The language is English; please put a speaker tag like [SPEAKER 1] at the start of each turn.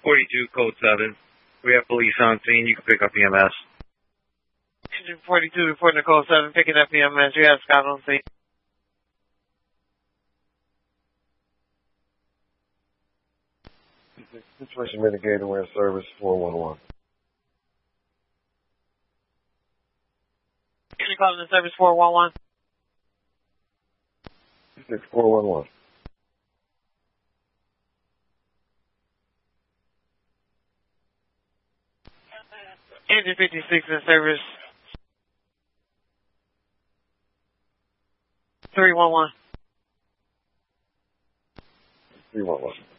[SPEAKER 1] 42, code 7. We have police on scene. You can pick up EMS.
[SPEAKER 2] Engine 42 reporting to code 7, picking up EMS. You have Scott on scene.
[SPEAKER 3] Situation mitigated, we're in service 411.
[SPEAKER 2] Can you call in the service 411?
[SPEAKER 3] 411.
[SPEAKER 2] Engine 56 in service 311.
[SPEAKER 3] 311.